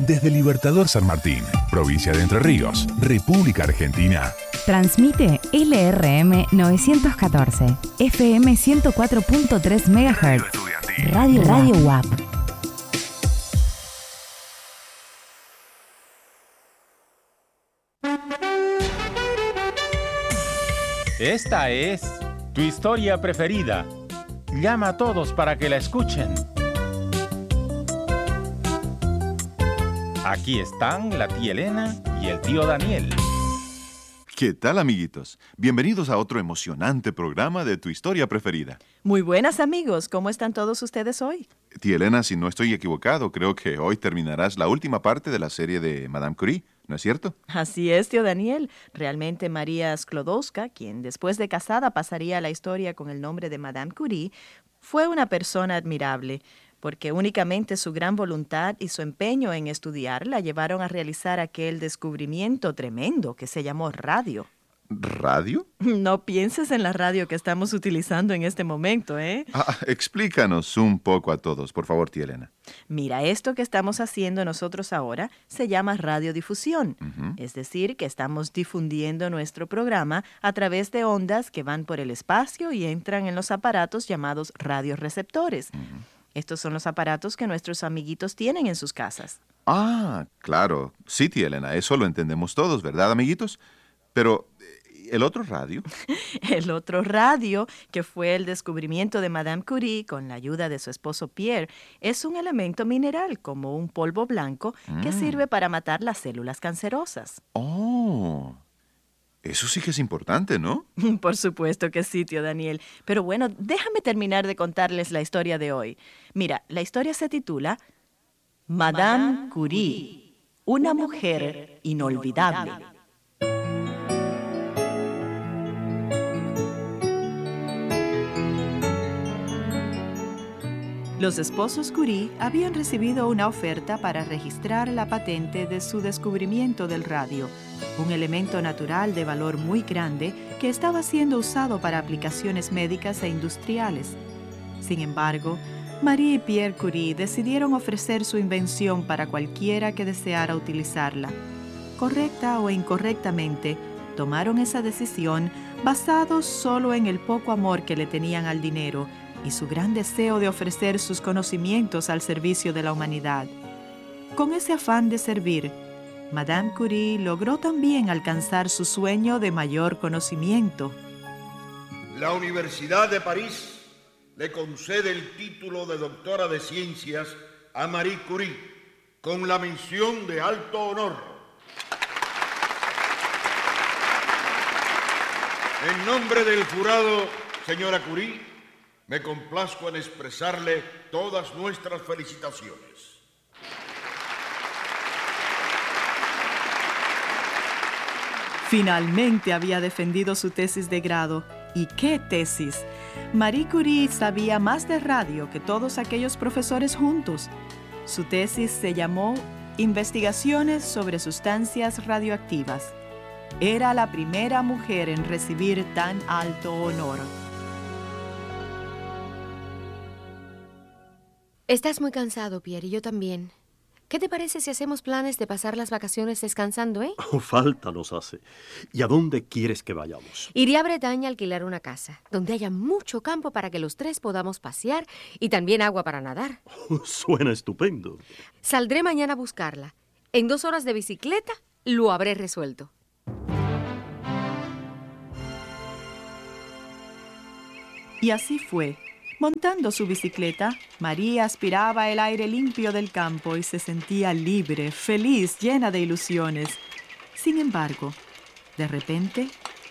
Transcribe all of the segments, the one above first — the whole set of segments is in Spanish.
Desde Libertador San Martín, provincia de Entre Ríos, República Argentina. Transmite LRM 914, FM 104.3 MHz. Radio UAP. Esta es tu historia preferida. Llama a todos para que la escuchen. Aquí están la tía Elena y el tío Daniel. ¿Qué tal, amiguitos? Bienvenidos a otro emocionante programa de tu historia preferida. Muy buenas, amigos. ¿Cómo están todos ustedes hoy? Tía Elena, si no estoy equivocado, creo que hoy terminarás la última parte de la serie de Madame Curie, ¿no es cierto? Así es, tío Daniel. Realmente María Sklodowska, quien después de casada pasaría a la historia con el nombre de Madame Curie, fue una persona admirable, porque únicamente su gran voluntad y su empeño en estudiar la llevaron a realizar aquel descubrimiento tremendo que se llamó radio. ¿Radio? No pienses en la radio que estamos utilizando en este momento, ¿eh? Explícanos un poco a todos, por favor, tía Elena. Mira, esto que estamos haciendo nosotros ahora se llama radiodifusión. Es decir, que estamos difundiendo nuestro programa a través de ondas que van por el espacio y entran en los aparatos llamados radioreceptores. Estos son los aparatos que nuestros amiguitos tienen en sus casas. Claro. Sí, tía Elena, eso lo entendemos todos, ¿verdad, amiguitos? Pero, ¿el otro radio? El otro radio, que fue el descubrimiento de Madame Curie con la ayuda de su esposo Pierre, es un elemento mineral, como un polvo blanco, que sirve para matar las células cancerosas. Eso sí que es importante, ¿no? Por supuesto que sí, tío Daniel. Pero bueno, déjame terminar de contarles la historia de hoy. Mira, la historia se titula Madame Curie, una mujer inolvidable. Los esposos Curie habían recibido una oferta para registrar la patente de su descubrimiento del radio, un elemento natural de valor muy grande que estaba siendo usado para aplicaciones médicas e industriales. Sin embargo, Marie y Pierre Curie decidieron ofrecer su invención para cualquiera que deseara utilizarla. Correcta o incorrectamente, tomaron esa decisión basados solo en el poco amor que le tenían al dinero y su gran deseo de ofrecer sus conocimientos al servicio de la humanidad. Con ese afán de servir, Madame Curie logró también alcanzar su sueño de mayor conocimiento. La Universidad de París le concede el título de doctora de ciencias a Marie Curie con la mención de alto honor. En nombre del jurado, señora Curie, me complazco en expresarle todas nuestras felicitaciones. Finalmente había defendido su tesis de grado. ¿Y qué tesis? Marie Curie sabía más de radio que todos aquellos profesores juntos. Su tesis se llamó Investigaciones sobre sustancias radioactivas. Era la primera mujer en recibir tan alto honor. Estás muy cansado, Pierre, y yo también. ¿Qué te parece si hacemos planes de pasar las vacaciones descansando, eh? Falta nos hace. ¿Y a dónde quieres que vayamos? Iré a Bretaña a alquilar una casa, donde haya mucho campo para que los tres podamos pasear y también agua para nadar. Suena estupendo. Saldré mañana a buscarla. En 2 horas de bicicleta lo habré resuelto. Y así fue. Montando su bicicleta, María aspiraba el aire limpio del campo y se sentía libre, feliz, llena de ilusiones. Sin embargo, de repente...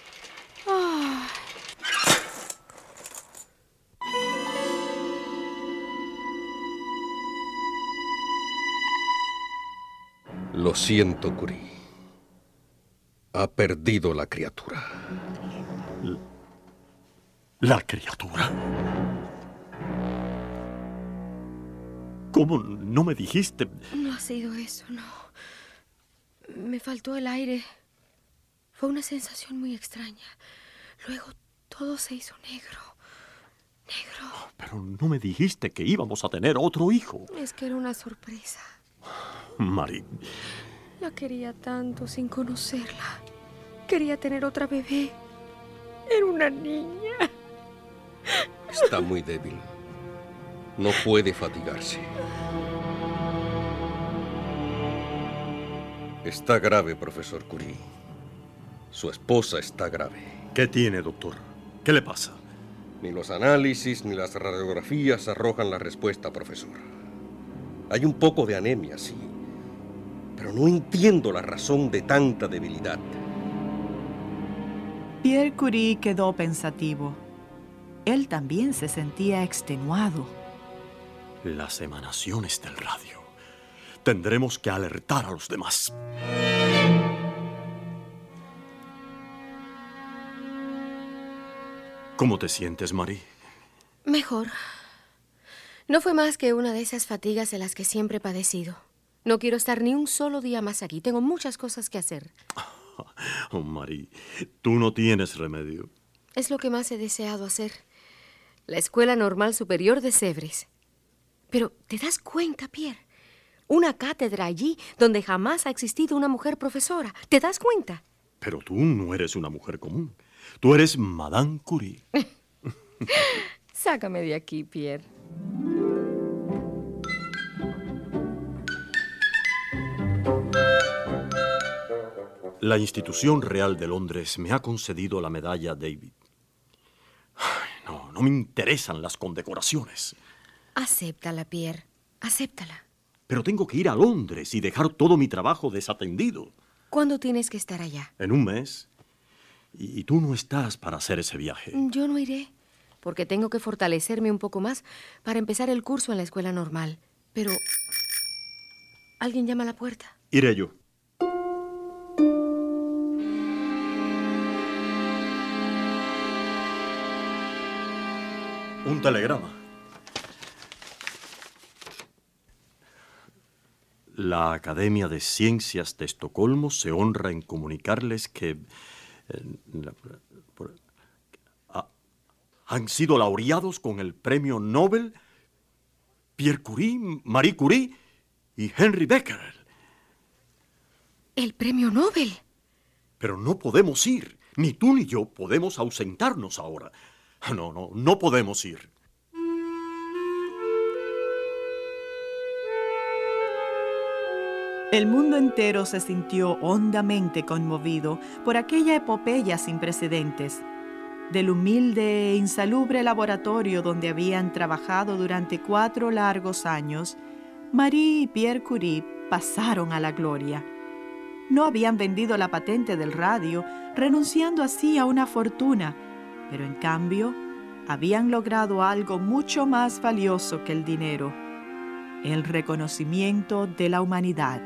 Lo siento, Curie. Ha perdido la criatura. ¿La criatura? ¿Cómo no me dijiste? No ha sido eso, no. Me faltó el aire. Fue una sensación muy extraña. Luego todo se hizo negro. Pero no me dijiste que íbamos a tener otro hijo. Es que era una sorpresa. Marie. La quería tanto sin conocerla. Quería tener otra bebé. Era una niña. Está muy débil. No puede fatigarse. Está grave, profesor Curie. Su esposa está grave. ¿Qué tiene, doctor? ¿Qué le pasa? Ni los análisis ni las radiografías arrojan la respuesta, profesor. Hay un poco de anemia, sí, pero no entiendo la razón de tanta debilidad. Pierre Curie quedó pensativo. Él también se sentía extenuado. Las emanaciones del radio. Tendremos que alertar a los demás. ¿Cómo te sientes, Marie? Mejor. No fue más que una de esas fatigas de las que siempre he padecido. No quiero estar ni un solo día más aquí. Tengo muchas cosas que hacer. Oh, Marie, tú no tienes remedio. Es lo que más he deseado hacer. La Escuela Normal Superior de Sèvres. Pero, ¿te das cuenta, Pierre? Una cátedra allí donde jamás ha existido una mujer profesora. ¿Te das cuenta? Pero tú no eres una mujer común. Tú eres Madame Curie. Sácame de aquí, Pierre. La Institución Real de Londres me ha concedido la medalla David. No me interesan las condecoraciones. Acéptala, Pierre. Acéptala. Pero tengo que ir a Londres y dejar todo mi trabajo desatendido. ¿Cuándo tienes que estar allá? En un mes. Y tú no estás para hacer ese viaje. Yo no iré, porque tengo que fortalecerme un poco más para empezar el curso en la escuela normal. Pero... ¿alguien llama a la puerta? Iré yo. Un telegrama. La Academia de Ciencias de Estocolmo se honra en comunicarles que han sido laureados con el premio Nobel Pierre Curie, Marie Curie y Henry Becquerel. ¿El premio Nobel? Pero no podemos ir. Ni tú ni yo podemos ausentarnos ahora. No podemos ir. El mundo entero se sintió hondamente conmovido por aquella epopeya sin precedentes. Del humilde e insalubre laboratorio donde habían trabajado durante 4 largos años, Marie y Pierre Curie pasaron a la gloria. No habían vendido la patente del radio, renunciando así a una fortuna, pero en cambio habían logrado algo mucho más valioso que el dinero: el reconocimiento de la humanidad.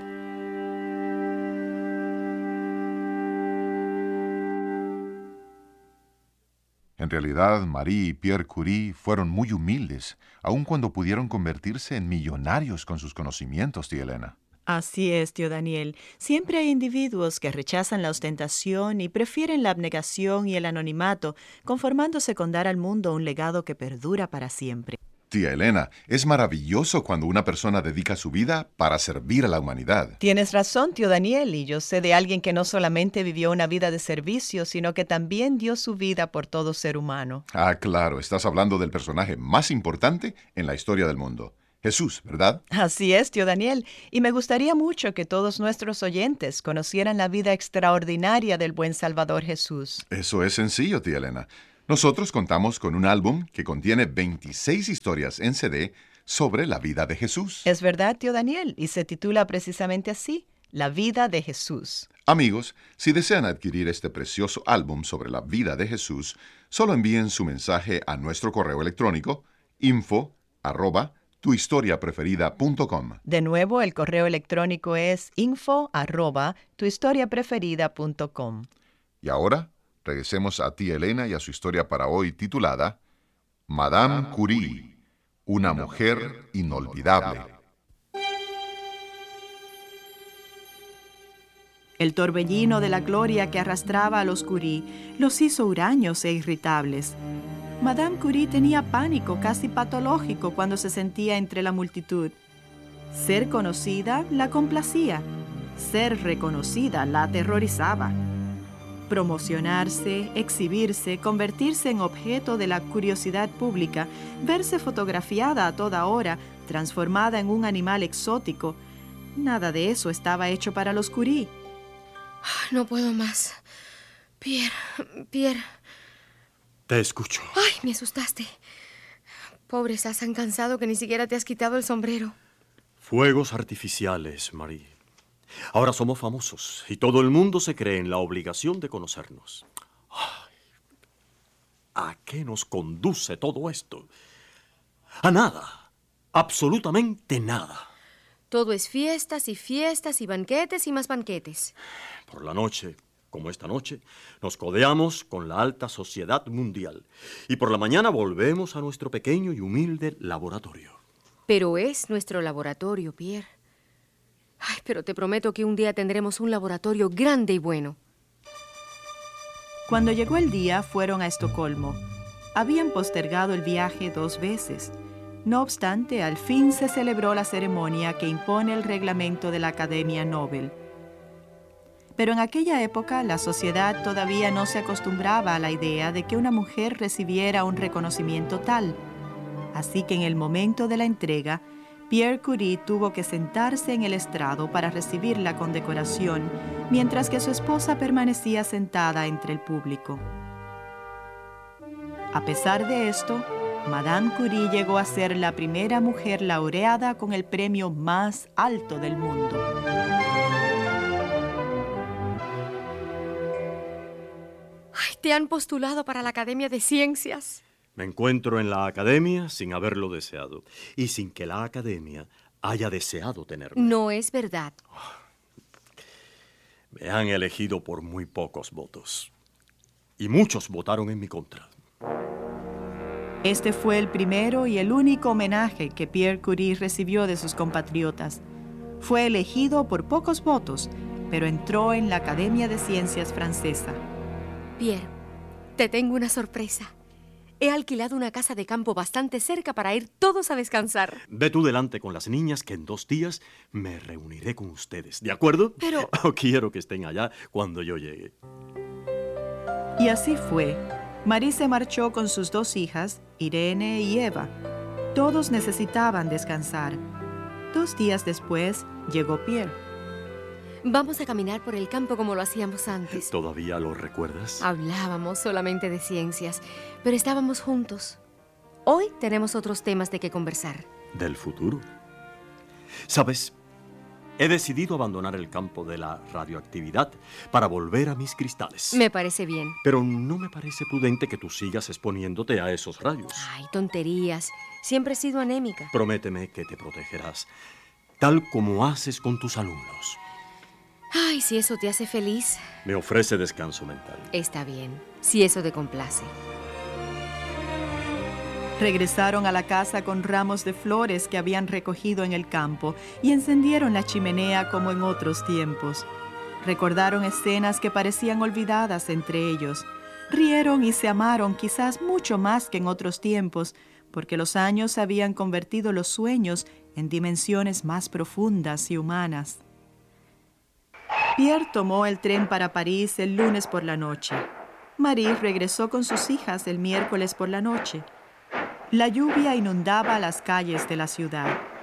En realidad, Marie y Pierre Curie fueron muy humildes, aun cuando pudieron convertirse en millonarios con sus conocimientos, tía Elena. Así es, tío Daniel. Siempre hay individuos que rechazan la ostentación y prefieren la abnegación y el anonimato, conformándose con dar al mundo un legado que perdura para siempre. Tía Elena, es maravilloso cuando una persona dedica su vida para servir a la humanidad. Tienes razón, tío Daniel, y yo sé de alguien que no solamente vivió una vida de servicio, sino que también dio su vida por todo ser humano. Ah, claro, estás hablando del personaje más importante en la historia del mundo. Jesús, ¿verdad? Así es, tío Daniel, y me gustaría mucho que todos nuestros oyentes conocieran la vida extraordinaria del buen Salvador Jesús. Eso es sencillo, tía Elena. Nosotros contamos con un álbum que contiene 26 historias en CD sobre la vida de Jesús. Es verdad, tío Daniel, y se titula precisamente así, La vida de Jesús. Amigos, si desean adquirir este precioso álbum sobre la vida de Jesús, solo envíen su mensaje a nuestro correo electrónico info@tuhistoriapreferida.com. De nuevo, el correo electrónico es info@tuhistoriapreferida.com. Y ahora, regresemos a tía Elena y a su historia para hoy titulada Madame Curie, una mujer inolvidable. El torbellino de la gloria que arrastraba a los Curie los hizo huraños e irritables. Madame Curie tenía pánico casi patológico cuando se sentía entre la multitud. Ser conocida la complacía. Ser reconocida la aterrorizaba. Promocionarse, exhibirse, convertirse en objeto de la curiosidad pública, verse fotografiada a toda hora, transformada en un animal exótico, nada de eso estaba hecho para los Curie. No puedo más. Pierre. Te escucho. Ay, me asustaste. Pobre, estás tan cansado que ni siquiera te has quitado el sombrero. Fuegos artificiales, Marie. Ahora somos famosos y todo el mundo se cree en la obligación de conocernos. Ay, ¿a qué nos conduce todo esto? A nada. Absolutamente nada. Todo es fiestas y fiestas y banquetes y más banquetes. Por la noche, como esta noche, nos codeamos con la alta sociedad mundial. Y por la mañana volvemos a nuestro pequeño y humilde laboratorio. Pero es nuestro laboratorio, Pierre. Ay, pero te prometo que un día tendremos un laboratorio grande y bueno. Cuando llegó el día, fueron a Estocolmo. Habían postergado el viaje 2 veces. No obstante, al fin se celebró la ceremonia que impone el reglamento de la Academia Nobel. Pero en aquella época, la sociedad todavía no se acostumbraba a la idea de que una mujer recibiera un reconocimiento tal. Así que en el momento de la entrega, Pierre Curie tuvo que sentarse en el estrado para recibir la condecoración, mientras que su esposa permanecía sentada entre el público. A pesar de esto, Madame Curie llegó a ser la primera mujer laureada con el premio más alto del mundo. Ay, te han postulado para la Academia de Ciencias. Me encuentro en la academia sin haberlo deseado y sin que la academia haya deseado tenerme. No es verdad. Me han elegido por muy pocos votos y muchos votaron en mi contra. Este fue el primero y el único homenaje que Pierre Curie recibió de sus compatriotas. Fue elegido por pocos votos, pero entró en la Academia de Ciencias francesa. Pierre, te tengo una sorpresa. He alquilado una casa de campo bastante cerca para ir todos a descansar. Ve tú delante con las niñas que en 2 días me reuniré con ustedes, ¿de acuerdo? Pero... Quiero que estén allá cuando yo llegue. Y así fue. Marie se marchó con sus 2 hijas, Irene y Eva. Todos necesitaban descansar. 2 días después, llegó Pierre. Vamos a caminar por el campo como lo hacíamos antes. ¿Todavía lo recuerdas? Hablábamos solamente de ciencias, pero estábamos juntos. Hoy tenemos otros temas de que conversar. ¿Del futuro? ¿Sabes? He decidido abandonar el campo de la radioactividad para volver a mis cristales. Me parece bien. Pero no me parece prudente que tú sigas exponiéndote a esos rayos. Ay, tonterías. Siempre he sido anémica. Prométeme que te protegerás, tal como haces con tus alumnos. Ay, si eso te hace feliz. Me ofrece descanso mental. Está bien, si eso te complace. Regresaron a la casa con ramos de flores que habían recogido en el campo y encendieron la chimenea como en otros tiempos. Recordaron escenas que parecían olvidadas entre ellos. Rieron y se amaron quizás mucho más que en otros tiempos, porque los años habían convertido los sueños en dimensiones más profundas y humanas. Pierre tomó el tren para París el lunes por la noche. Marie regresó con sus hijas el miércoles por la noche. La lluvia inundaba las calles de la ciudad.